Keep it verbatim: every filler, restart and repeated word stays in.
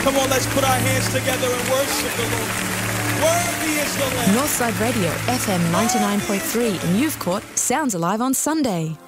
Come on, let's put our hands together and worship the Lord. Worthy is the Lamb. Northside Radio, F M ninety-nine point three in Youth Court, sounds alive on Sunday.